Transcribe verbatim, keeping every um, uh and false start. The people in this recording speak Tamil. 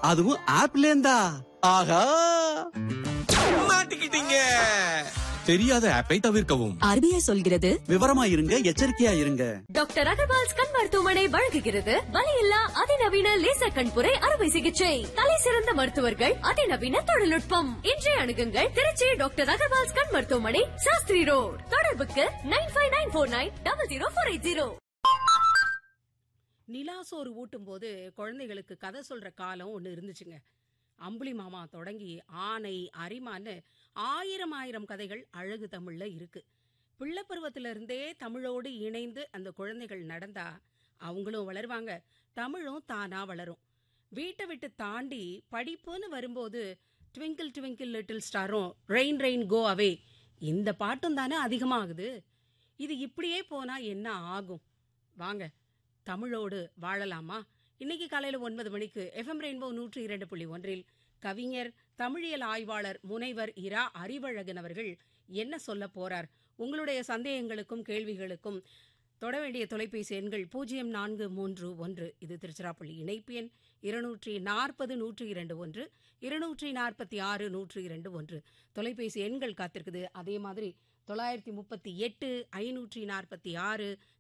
அதுவும் ஆப்ல இருந்தா. ஆஹா, மாட்டிக்கிட்டீங்க. தெரியாத ஆப்பை தவிர்க்கவும். ஆர்பிஐ சொல்கிறது விவரமா இருங்க, எச்சரிக்கையா இருங்க. டாக்டர் அகர்வால்ஸ் கண் மருத்துவமனை வழங்குகிறது வலியில்லா அதிநவீன லேசர் கண்புரை அறுவை சிகிச்சை. தலை சிறந்த மருத்துவர்கள், அதிநவீன தொழில்நுட்பம். இன்றைய அணுகுங்கள் திருச்சி டாக்டர் அகர்வால்ஸ் கண் மருத்துவமனை, சாஸ்திரி ரோட். தொடர்புக்கு nine five nine four nine double zero four eight zero. நிலாசோறு ஊட்டும் போது குழந்தைகளுக்கு கதை சொல்ற காலம் ஒன்று இருந்துச்சுங்க. அம்புலி மாமா தொடங்கி ஆனை, அரிமான்னு ஆயிரம் ஆயிரம் கதைகள் அழகு தமிழ்ல இருக்கு. பிள்ளை பருவத்திலிருந்தே தமிழோடு இணைந்து அந்த குழந்தைகள் நடந்தா அவங்களும் வளருவாங்க, தமிழும் தானா வளரும். வீட்டை விட்டு தாண்டி படிப்புன்னு வரும்போது twinkle twinkle little ஸ்டாரும் rain rain go அவே இந்த பாட்டும் தானே அதிகமாகுது. இது இப்படியே போனா என்ன ஆகும்? வாங்க தமிழோடு வாழலாமா? இன்னைக்கு காலையில் ஒன்பது மணிக்கு எஃப்எம் ரெயின்போ நூற்றி இரண்டு புள்ளி ஒன்றில் கவிஞர், தமிழியல் ஆய்வாளர் முனைவர் இரா அறிவழகன் அவர்கள் என்ன சொல்ல போறார்? உங்களுடைய சந்தேகங்களுக்கும் கேள்விகளுக்கும் தொட வேண்டிய தொலைபேசி எண்கள் பூஜ்ஜியம் நான்கு மூன்று ஒன்று, இது திருச்சிராப்பள்ளி இணைப்பு எண், இருநூற்றி நாற்பது நூற்றி இரண்டு ஒன்று, இருநூற்றி நாற்பத்தி ஆறு நூற்றி இரண்டு ஒன்று தொலைபேசி எண்கள் காத்திருக்குது. அதே மாதிரி தொள்ளாயிரத்தி முப்பத்தி எட்டு ஐநூற்றி நாற்பத்தி ஆறு